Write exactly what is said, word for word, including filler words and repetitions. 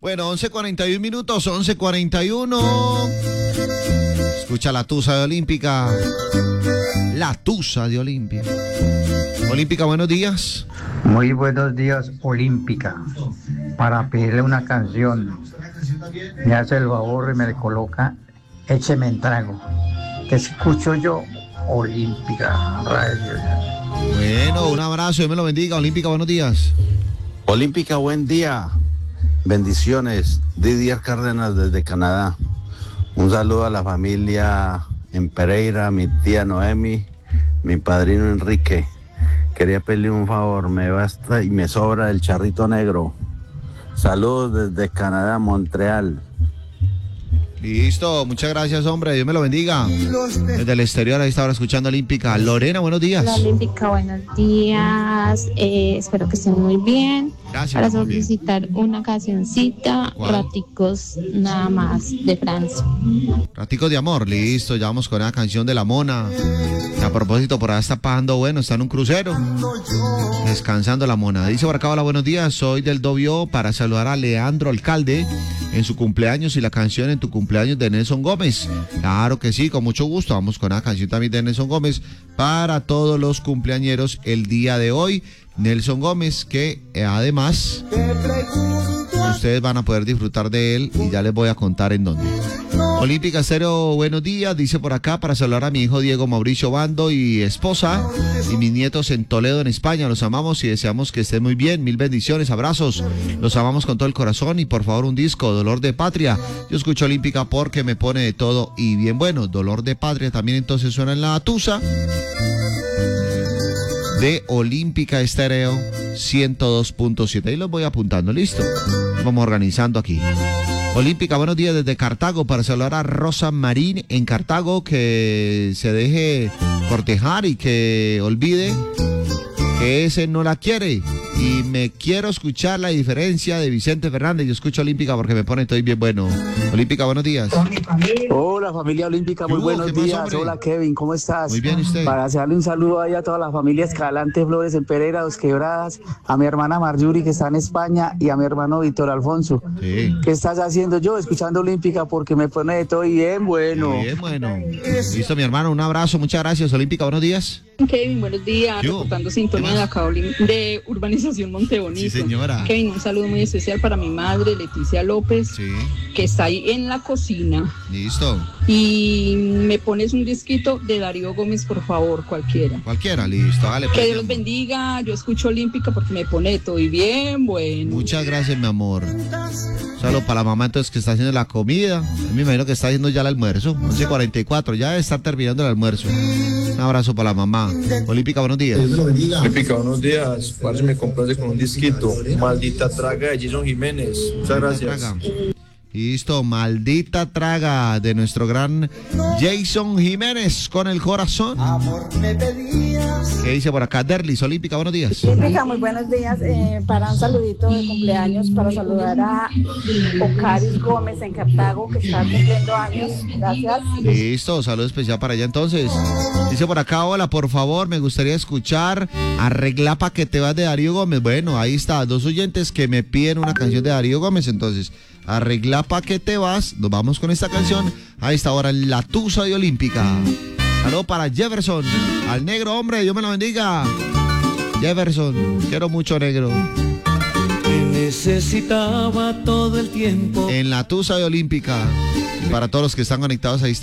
Bueno, once cuarenta y uno minutos, once cuarenta y uno. Escucha la tusa de Olímpica. La tusa de Olímpica. Olímpica, buenos días. Muy buenos días, Olímpica. Para pedirle una canción, me hace el favor y me le coloca Écheme en trago. Que escucho yo, Olímpica Radio. Bueno, un abrazo, Dios me lo bendiga. Olímpica, buenos días. Olímpica, buen día. Bendiciones. Didier Cárdenas desde Canadá. Un saludo a la familia en Pereira, mi tía Noemi, mi padrino Enrique. Quería pedirle un favor, me basta y me sobra el charrito negro. Saludos desde Canadá, Montreal. Listo, muchas gracias, hombre, Dios me lo bendiga. Desde el exterior, ahí está ahora escuchando Olímpica. Lorena, buenos días. Hola, Olímpica, buenos días. Eh, espero que estén muy bien. Gracias. Para solicitar una cancioncita, ¿Cuál? Raticos nada más, de Francia. Raticos de amor, listo, ya vamos con la canción de la Mona. A propósito, por ahí está pasando bueno, está en un crucero. Descansando la Mona. Dice por acá, hola, buenos días, soy del Dobio para saludar a Leandro Alcalde en su cumpleaños y la canción en tu cumpleaños de Nelson Gómez. Claro que sí, con mucho gusto. Vamos con la canción también de Nelson Gómez para todos los cumpleañeros el día de hoy. Nelson Gómez, que eh, además ustedes van a poder disfrutar de él y ya les voy a contar en dónde. Olímpica Estéreo, buenos días, dice por acá para saludar a mi hijo Diego Mauricio Bando y esposa y mis nietos en Toledo, en España. Los amamos y deseamos que estén muy bien. Mil bendiciones, abrazos. Los amamos con todo el corazón y por favor un disco, Dolor de Patria. Yo escucho Olímpica porque me pone de todo y bien bueno. Dolor de Patria también entonces suena en la tusa de Olímpica Estéreo ciento dos punto siete. Ahí los voy apuntando, listo. Vamos organizando aquí. Olímpica, buenos días desde Cartago para saludar a Rosa Marín en Cartago, que se deje cortejar y que olvide que ese no la quiere. Y me quiero escuchar la diferencia de Vicente Fernández. Yo escucho Olímpica porque me pone estoy bien bueno. Olímpica, buenos días. Hola familia Olímpica, muy ¿Qué hubo? buenos ¿Qué más, días. hombre? Hola Kevin, ¿cómo estás? Muy bien, ¿y usted? Para hacerle un saludo ahí a toda la familia Escalante Flores en Pereira, Dos Quebradas, a mi hermana Marjorie que está en España y a mi hermano Víctor Alfonso. Sí. ¿Qué estás haciendo? Yo escuchando Olímpica porque me pone de todo bien bueno. Bien, bueno. Listo, mi hermano, un abrazo, muchas gracias. Olímpica, buenos días. Kevin, buenos días, ¿Qué hubo? reportando sintonía ¿Qué de más? acá de Urbanización Montebonito. Sí, señora. Kevin, un saludo muy especial para mi madre, Leticia López, Sí, que está ahí en la cocina. listo. Y me pones un disquito de Darío Gómez, por favor, cualquiera. Cualquiera, listo, dale. Que pues, Dios mi los amor. bendiga, yo escucho Olímpica porque me pone todo y bien bueno. Muchas gracias, mi amor. Solo para la mamá entonces que está haciendo la comida. Me imagino que está haciendo ya el almuerzo. once cuarenta y cuatro, ya debe estar terminando el almuerzo. Un abrazo para la mamá. Olímpica, buenos días. Olímpica, buenos días. Parce, me complace con un disquito. Maldita traga de Jason Jiménez. Muchas gracias. Traga. Listo, Maldita Traga de nuestro gran Jason Jiménez con el corazón. ¿Qué dice por acá? Derlis, Olímpica, buenos días. Olímpica, muy buenos días. Eh, para un saludito de cumpleaños, para saludar a Ocaris Gómez en Cartago, que está cumpliendo años. Gracias. Listo, saludo especial para allá entonces. Dice por acá, hola, por favor, me gustaría escuchar Arregla pa' que te vas de Darío Gómez. Bueno, ahí está, dos oyentes que me piden una canción de Darío Gómez, entonces, Arregla pa' que te vas. Nos vamos con esta canción. Ahí está ahora en la tusa de Olímpica. Saludo para Jefferson, al negro, hombre, Dios me lo bendiga. Jefferson, quiero mucho, negro. Necesitaba todo el tiempo. En la tusa de Olímpica. Y para todos los que están conectados ahí